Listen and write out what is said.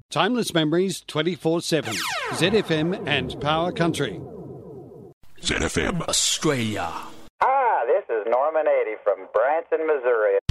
Timeless memories 24/7. ZFM and Power Country. ZFM Australia. Hi, this is Norman Eddy from Branson, Missouri.